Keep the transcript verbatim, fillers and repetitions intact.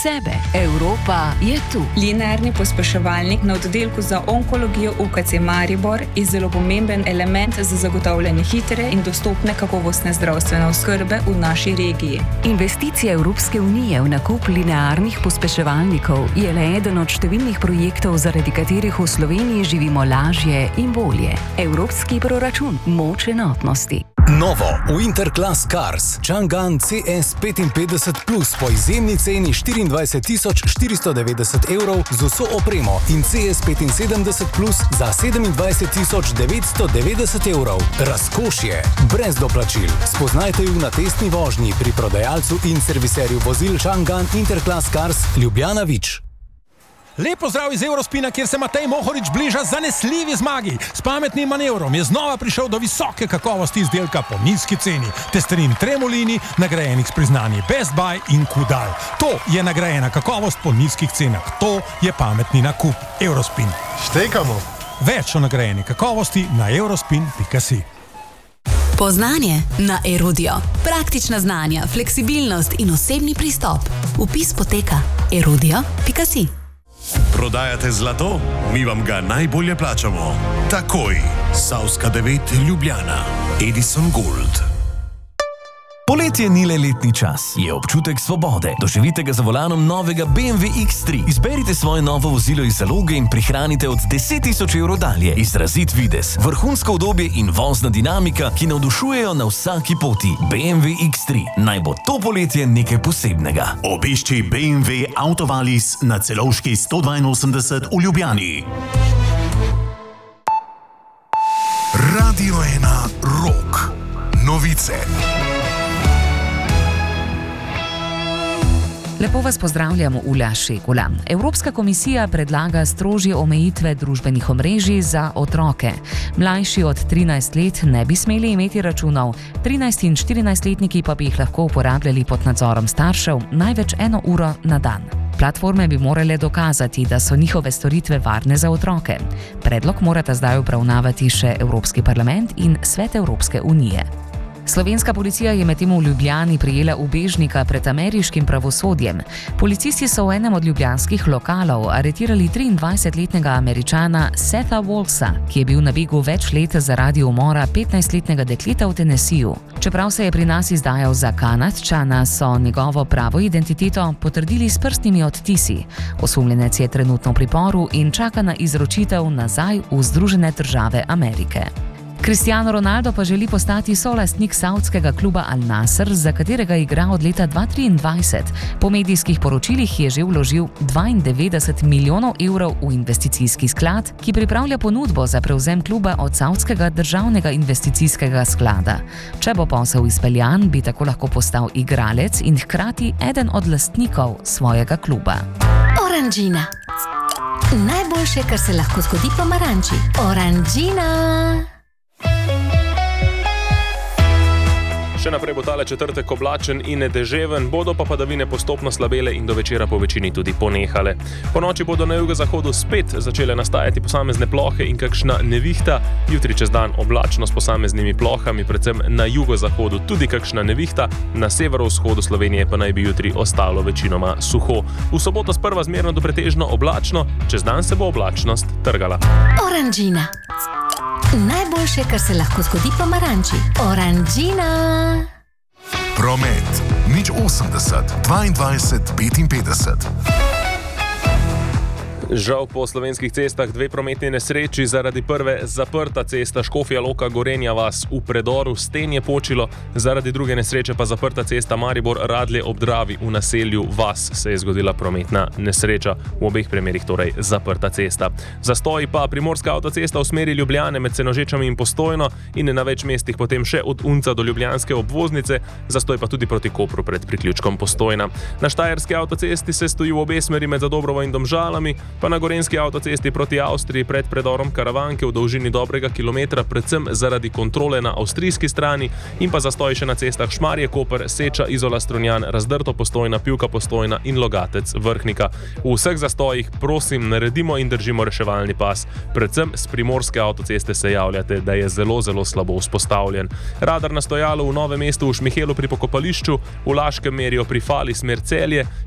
sebe. Evropa je tu. Linearni pospeševalnik na oddelku za onkologijo U K C Maribor je zelo pomemben element za zagotavljanje hitre in dostopne kakovostne zdravstvene oskrbe v naši regiji. Investicija Evropske unije v nakup linearnih pospeševalnikov je le eden od številnih projektov, zaradi katerih v Sloveniji živimo lažje in bolje. Evropski proračun, moč enotnosti. Novo Winter Class Cars Changan C S petinpetdeset plus po izjemni ceni štiriindvajset tisoč štiristo devetdeset evrov z vso opremo in C S petinsedemdeset plus za sedemindvajset tisoč devetsto devetdeset evrov. Razkošje, brez doplačil. Spoznajte ju na testni vožnji pri prodajalcu in serviserju vozil Changan Interclass Cars Ljubljana Vič. Lepo zdrav iz Eurospina, kjer se Matej Mohorič bliža zanesljivi zmagi. S pametnim manevrom je znova prišel do visoke kakovosti izdelka po nizki ceni. Testerin Tremolini, nagrajenih s priznanji Best Buy in Kudal. To je nagrajena kakovost po nizkih cenah. To je pametni nakup. Eurospin. Štekamo. Več o nagrajeni kakovosti na eurospin pika si. Poznanje na Erudio. Praktična znanja, fleksibilnost in osebni pristop. Vpis poteka erudio pika si. Prodajate zlato? Mi vam ga najbolje plačamo. Takoj. Savska devet Ljubljana. Edison Gold. Poletje ni le letni čas, je občutek svobode. Doživite ga za volanom novega B M W X tri. Izberite svoje novo vozilo iz zaloge in prihranite od deset tisoč evrov dalje. Izrazit videz, vrhunsko udobje in vozna dinamika, ki navdušujejo na vsaki poti. B M W X tri. Naj bo to poletje nekaj posebnega. Obišči B M W Autovalis na Celovški sto dvainosemdeset v Ljubljani. Radio ena Rock. Novice. Lepo vas pozdravljamo, Ula Šekula. Evropska komisija predlaga strožje omejitve družbenih omrežij za otroke. Mlajši od trinajst let ne bi smeli imeti računov, trinajst in štirinajstletniki pa bi jih lahko uporabljali pod nadzorom staršev največ eno uro na dan. Platforme bi morale dokazati, da so njihove storitve varne za otroke. Predlog morata zdaj obravnavati še Evropski parlament in Svet Evropske unije. Slovenska policija je medtem v Ljubljani prijela ubežnika pred ameriškim pravosodjem. Policisti so v enem od ljubljanskih lokalov aretirali triindvajsetletnega Američana Setha Wallsa, ki je bil na begu več let zaradi umora petnajstletnega dekleta v Tennesseeju. Čeprav se je pri nas izdajal za Kanadčana, so njegovo pravo identiteto potrdili s prstnimi odtisi. Osumljenec je trenutno v priporu in čaka na izročitev nazaj v Združene države Amerike. Cristiano Ronaldo pa želi postati solastnik savdskega kluba Al Nassr, za katerega igra od leta dva tisoč triindvajset. Po medijskih poročilih je že vložil dvaindevetdeset milijonov evrov v investicijski sklad, ki pripravlja ponudbo za prevzem kluba od savdskega državnega investicijskega sklada. Če bo posel izpeljan, bi tako lahko postal igralec in hkrati eden od lastnikov svojega kluba. Oranžina. Najboljše, kar se lahko zgodi pomaranči. Oranžina. Še naprej bo tale četrtek oblačen in deževen, bodo pa padavine postopno slabele in do večera po večini tudi ponehale. Po noči bodo na jugozahodu spet začele nastajati posamezne plohe in kakšna nevihta. Jutri čez dan oblačno s posameznimi plohami, predvsem na jugozahodu tudi kakšna nevihta, na severovzhodu Slovenije pa naj bi jutri ostalo večinoma suho. V soboto sprva zmerno do pretežno oblačno, čez dan se bo oblačnost trgala. Oranžina. Najboljše, kar se lahko zgodi pomaranči. Oranžina. Promet. Nič osemdeset, dvaindvajset, petinpetdeset. Žal po slovenskih cestah dve prometni nesreči, zaradi prve zaprta cesta Škofja Loka Gorenja vas v predoru Stenje Počilo, zaradi druge nesreče pa zaprta cesta Maribor Radlje ob Dravi v naselju Vas se je zgodila prometna nesreča. V obeh primerih torej zaprta cesta. Zastoji pa Primorska avtocesta v smeri Ljubljane med Senožečami in Postojno in na več mestih potem še od Unca do ljubljanske obvoznice, zastoj pa tudi proti Kopru pred priključkom Postojna. Na Štajerski avtocesti se stoji v obe smeri med Zadobrovo in Domžalami, pa na Gorenjski avtocesti proti Avstriji pred predorom Karavanke v dolžini dobrega kilometra, predvsem zaradi kontrole na avstrijski strani, in pa zastoj še na cestah Šmarje Koper, Seča, Izola Strunjan, Razdrto Postojna, Pivka Postojna in Logatec Vrhnika. V vseh zastojih prosim naredimo in držimo reševalni pas. Predvsem s Primorske avtoceste se javljate, da je zelo, zelo slabo vzpostavljen. Radar na stojalo v Novem mestu v Šmihelu pri pokopališču, v Laškem merijo pri Fali smer Celje